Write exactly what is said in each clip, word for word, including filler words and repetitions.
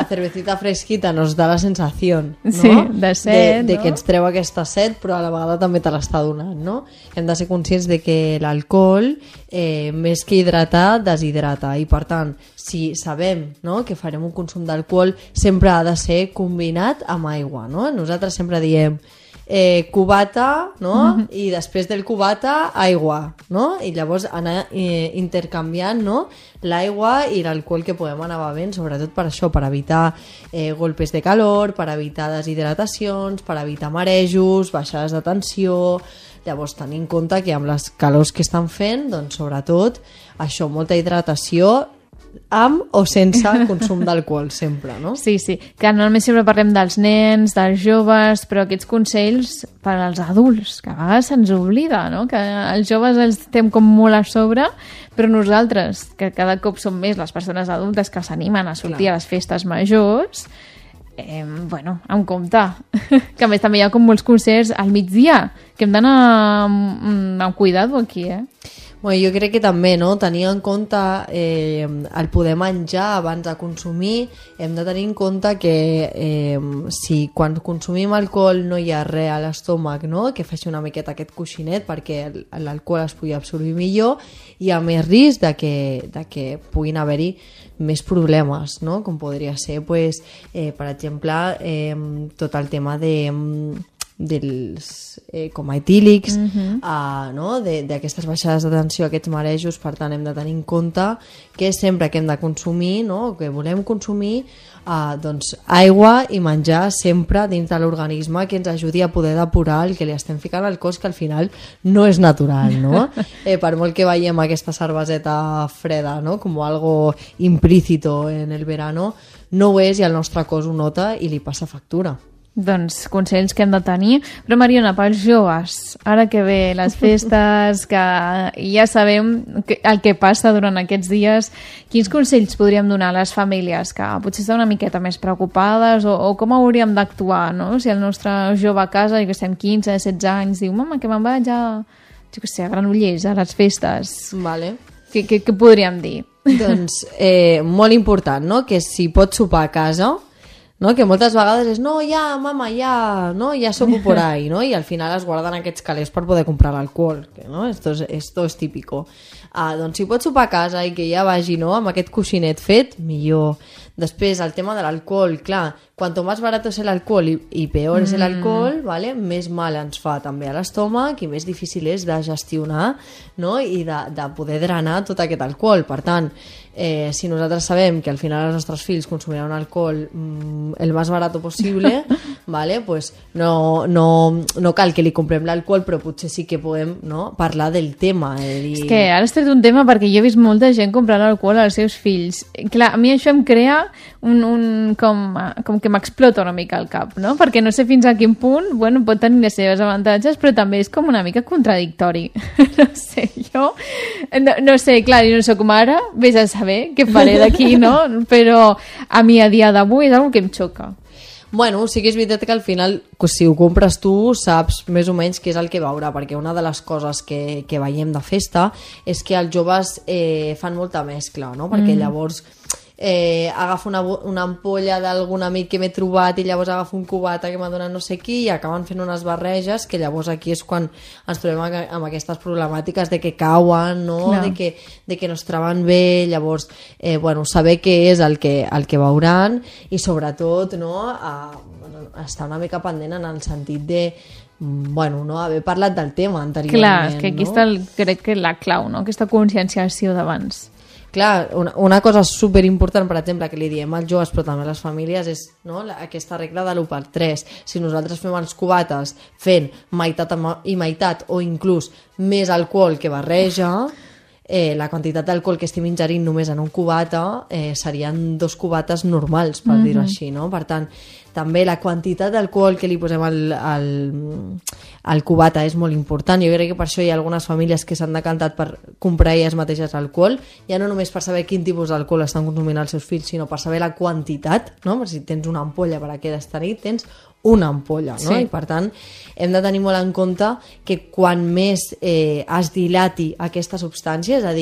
cervecita fresquita nos da la sensació, no? Sí, de set, de, de no? que ens treu aquesta set, però a la vegada també te l'està donant, no? Hem de ser conscients de que l'alcohol, eh, més que hidratar, deshidrata, i per tant, si sabem, no?, que farem un consum d'alcohol, sempre ha de ser combinat amb aigua, no? Nosaltres sempre diem eh, cubata, no? Mm-hmm. I després del cubata, aigua, no? I llavors anar eh, intercanviant, no?, l'aigua i l'alcohol que podem anar bevent, sobretot per això, per evitar eh, golpes de calor, per evitar deshidratacions, per evitar marejos, baixades de tensió. Llavors, tenir en compte que amb les calors que estan fent, doncs, sobretot, això, molta hidratació, amb o sense consum d'alcohol, sempre, no? Sí, sí, que normalment sempre parlem dels nens, dels joves, però aquests consells per als adults, que a vegades se'ns oblida, no? Que els joves els tem com molt a sobre, però nosaltres, que cada cop som més les persones adultes que s'animen a sortir Clar. a les festes majors, eh, bueno, amb compte, que a més també hi ha com molts concerts al migdia, que hem d'anar amb, amb cuidado aquí, eh? Bueno, jo crec que també, no?, tenir en compte eh, el poder menjar abans de consumir. Hem de tenir en compte que eh, si quan consumim alcohol no hi ha res a l'estómac, no?, que faci una miqueta aquest coixinet perquè l'alcohol es pugui absorbir millor, hi ha més risc de que, de que puguin haver-hi més problemes, no?, com podria ser, pues, eh, per exemple, eh, tot el tema de... dels eh, com etílics, uh-huh. uh, no? d'aquestes baixades de tensió, aquests marejos. Per tant, hem de tenir en compte que sempre que hem de consumir, no? que volem consumir, uh, doncs aigua i menjar sempre dins de l'organisme, que ens ajudi a poder depurar el que li estem ficant al cos, que al final no és natural, no? eh, per molt que veiem aquesta cerveseta freda, no?, com algo implícito en el verano, no ho és, i el nostre cos ho nota i li passa factura. Doncs consells que hem de tenir. Però Mariona, pels joves, ara que ve les festes, que ja sabem que, el que passa durant aquests dies, quins consells podríem donar a les famílies que potser estan una miqueta més preocupades, o, o com hauríem d'actuar, no? Si el nostre jove a casa, i que estem quinze, setze anys, diu, mama, que me'n vaig a, jo què sé, a Granollers, a les festes. Vale. Què, què, què podríem dir? Doncs eh, molt important, no?, que si pots sopar a casa, no? Que moltes vegades és, no, ja, mama, ja, no, ja sopo por ahí, no? I al final es guarden aquests calés per poder comprar l'alcohol, que, no? Esto es, esto es típico. Ah, doncs si pots sopar a casa i que ja vagi, no?, amb aquest coixinet fet, millor. Després, el tema de l'alcohol, clar, cuanto más barato es el alcohol y, y peor es el alcohol, ¿vale?, més mal ens fa també a l'estómac i més difícil és de gestionar, no?, i de, de poder drenar tot aquest alcohol. Per tant, eh, si nosaltres sabem que al final els nostres fills consumiran alcohol mmm, el més barat possible, ¿vale?, pues no, no, no cal que li comprem l'alcohol, però potser sí que podem, no?, parlar del tema. Eh, dir... És que ara has tret un tema, perquè jo he vist molta gent comprar l'alcohol als seus fills. Clar, a mi això em crea un, un com, com que m'explota una mica el cap, no? Perquè no sé fins a quin punt, bueno, pot tenir les seves avantatges, però també és com una mica contradictori. No sé, jo... No, no sé, clar, jo no soc mare, vés a saber què faré d'aquí, no? Però a mi a dia d'avui és una que em xoca. Bueno, sí que és veritat que al final, si ho compres tu, saps més o menys què és el que veurà, perquè una de les coses que, que veiem de festa és que els joves eh, fan molta mescla, no? Perquè mm. llavors eh, agafo una, una ampolla d'algun amic que m'he trobat i llavors agafo un cubata que m'ha donat no sé qui i acaben fent unes barreges, que llavors aquí és quan ens trobem amb aquestes problemàtiques de que cauen, no? De que, de que no es troben bé. Llavors, eh, bueno, saber què és el que, el que veuran, i sobretot, no?, a, a estar una mica pendent en el sentit de bueno, no, haver parlat del tema anteriorment. Clar, és que aquí no? està el, crec que la clau, no?, aquesta conscienciació d'abans. Clar, una, una cosa superimportant, per exemple, que li diem als joves però també a les famílies és, no?, la, aquesta regla de l'u per tres. Si nosaltres fem els cubates fent meitat i meitat o inclús més alcohol que barreja, eh, la quantitat d'alcohol que estem ingerint només en un cubata eh, serien dos cubates normals, per mm-hmm. dir-ho així, no? Per tant, també la quantitat d'alcohol que li posem al, al, al cubata és molt important. Jo crec que per això hi ha algunes famílies que s'han decantat per comprar elles mateixes alcohol, ja no només per saber quin tipus d'alcohol estan consumint els seus fills, sinó per saber la quantitat, no? Si tens una ampolla per aquesta nit, tens una ampolla, no? Sí. I per tant hem de tenir molt en compte que quan més eh, es dilati aquesta substància, és a dir,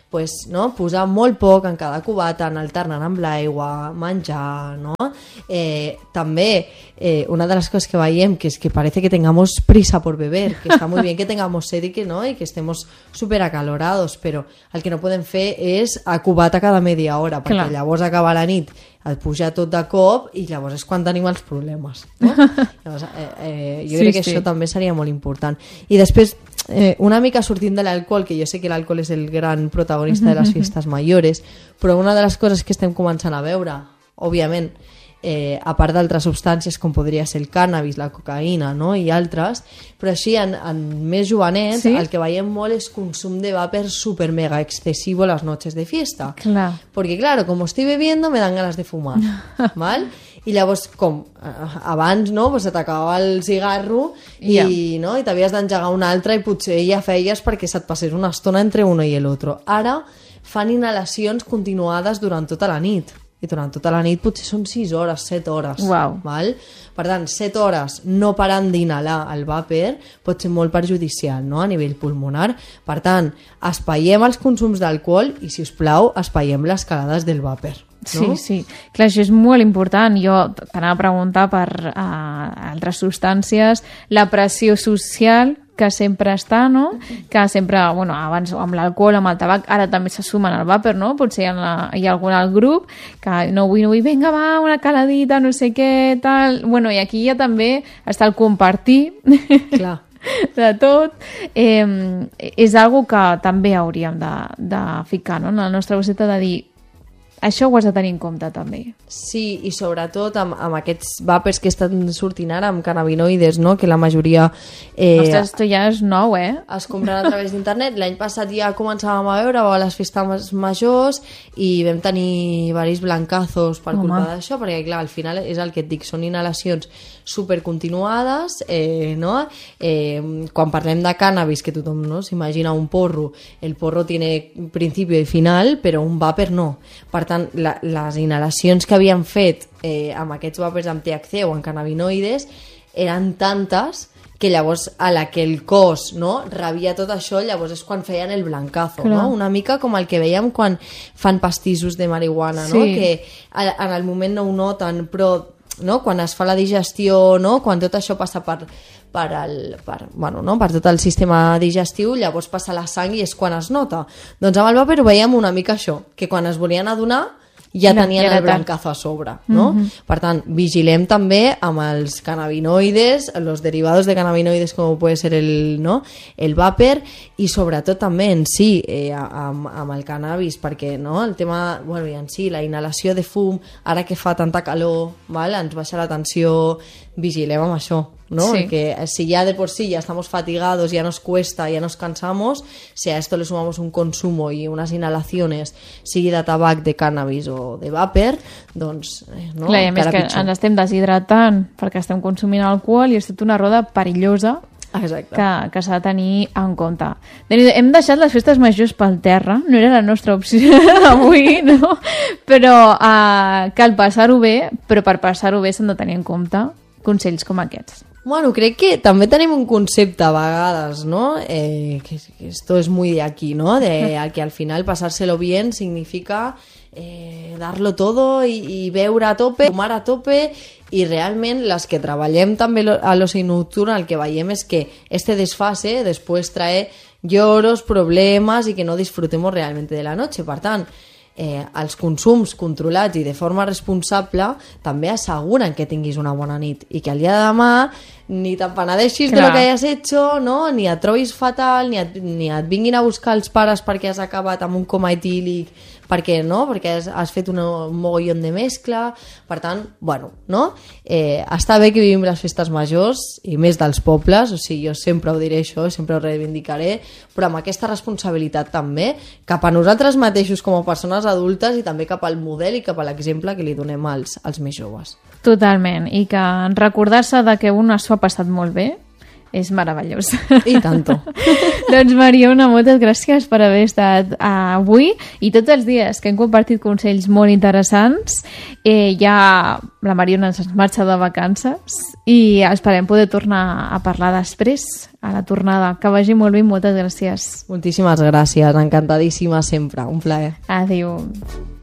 pues, no? Posar molt poc en cada cubata, anar alternant amb l'aigua, menjar, no? Eh, també, eh, una de les coses que veiem que és que parece que tengamos prisa por beber, que està muy bien que tengamos sed y que, no? Y que estemos súper acalorados, però el que no podem fer és a cubata cada media hora, perquè Clar. llavors acaba la nit, et puja tot de cop i llavors és quan tenim els problemes, no? Llavors, eh, eh, jo sí, crec que sí. això també seria molt important. I després, Eh, una mica sortint de l'alcohol, que jo sé que l'alcohol és el gran protagonista de les fiestas mayores, però una de les coses que estem començant a veure, òbviament, eh, a part d'altres substàncies com podria ser el cànnabis, la cocaïna, no? I altres, però així en, en més jovenets ¿Sí? el que veiem molt és consum de vapor super mega excesivo las noches de fiesta. Clar. Porque claro, como estoy bebiendo me dan ganas de fumar, ¿vale? I llavors, com abans, no? Pues se t'acabava el cigarro i, yeah. no? I t'havies d'engegar un altre i potser ja feies perquè se't passés una estona entre uno i l'altre. Ara fan inhalacions continuades durant tota la nit. I durant tota la nit potser són sis hores, set hores. Wow. Val? Per tant, set hores no parant d'inhalar el vapor pot ser molt perjudicial, no? A nivell pulmonar. Per tant, espaiem els consums d'alcohol i, si us plau, espaiem les calades del vapor. No? Sí, sí. Clar, això és molt important. Jo t'anava a preguntar per uh, altres substàncies, la pressió social que sempre està, no? Que sempre, bueno, abans amb l'alcohol, amb el tabac, ara també se sumen al vapor, no? Potser hi ha, la, hi ha algun al grup que no vull, no vull, vinga, va, una caladita, no sé què, tal... Bueno, i aquí ja també està el compartir Clar. de tot. Eh, és algo que també hauríem de, de ficar, no? En la nostra bosseta, de dir això ho has de tenir en compte també. Sí, i sobretot amb, amb aquests vapors que estan sortint ara amb cannabinoides, no? Que la majoria... Eh, Ostres, esto ja és nou, eh? Es compren a través d'internet. L'any passat ja començàvem a veure a les festes majors i vam tenir varis blancazos per Home. culpa d'això, perquè clar, al final és el que et dic, són inhalacions supercontinuades, eh, no? Eh, quan parlem de cannabis, que tothom, no, s'imagina un porro, el porro tiene principio i final, però un vapor no. Per tant, la, les inhalacions que havien fet eh, amb aquests vapors amb T H C o amb cannabinoides eren tantes que llavors a la que el cos, no, rebia tot això, llavors és quan feien el blancazo, Clar. no? Una mica com el que veiem quan fan pastissos de marihuana, no? Sí. Que en el moment no ho noten, però no? Quan es fa la digestió, no? Quan tot això passa per, per, el, per, bueno, no? per tot el sistema digestiu, llavors passa la sang i és quan es nota. Doncs amb el vapor ho veiem una mica això, que quan es volien adonar ja no, tenien el blancazo a sobre, no? Mm-hmm. Per tant, vigilem també amb els cannabinoides, los derivados de cannabinoides com puede ser el, no? el vapor, i sobretot també en si, eh, amb, amb el cannabis, perquè no? el tema, bueno, i en si, la inhalació de fum, ara que fa tanta calor, val? Ens baixa la tensió, vigilem amb això, ¿no? Sí. Porque si ya de por sí ya estamos fatigados, ya nos cuesta, ya nos cansamos, si a esto le sumamos un consumo y unas inhalaciones, sigui de tabac, de cannabis o de vapor, doncs, no? Clar, i a més que pitjor. Ens estem deshidratant perquè estem consumint alcohol i és tota una roda perillosa. Exacte. Que, que s'ha de tenir en compte. Hem deixat les festes majors pel terra, no era la nostra opció avui, no? Però uh, cal passar-ho bé, però per passar-ho bé s'han de tenir en compte consells com aquests. Bueno, crec que també tenim un concepte a vegades, ¿no? Eh, que, que esto es muy de aquí, ¿no? De que al final pasárselo bien significa eh, darlo todo y, y beure a tope, fumar a tope, i realment les que treballem també a l'oci nocturn el que veiem és que este desfase després trae lloros, problemes i que no disfrutemos realmente de la noche. Per tant, eh, els consums controlats i de forma responsable també asseguren que tinguis una bona nit i que el dia de demà ni te'n penedeixis de lo que hayas hecho, no? Ni et trobis fatal, ni et, ni et vinguin a buscar els pares perquè has acabat amb un coma etílic, perquè no? Perquè has, has fet un mogollon de mescla. Per tant, bueno, no? Eh, està bé que vivim les festes majors i més dels pobles, o sigui, jo sempre ho diré això, sempre ho reivindicaré, però amb aquesta responsabilitat també cap a nosaltres mateixos com a persones adultes i també cap al model i cap a l'exemple que li donem als, als més joves. Totalment, i que recordar-se de que un s'ho ha passat molt bé és meravellós. I tanto. Doncs Mariona, moltes gràcies per haver estat avui i tots els dies que hem compartit consells molt interessants. Eh, ja la Mariona ens marxa de vacances i esperem poder tornar a parlar després, a la tornada. Que vagi molt bé, moltes gràcies. Moltíssimes gràcies, encantadíssima sempre, un plaer. Adéu.